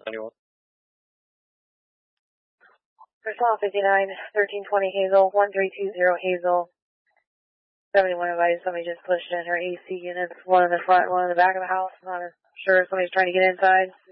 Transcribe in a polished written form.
91. Personnel 59, 1320 Hazel, 1320 Hazel. 71 advised somebody just pushed in her AC units, one in the front, one in the back of the house. I'm not sure if somebody's trying to get inside.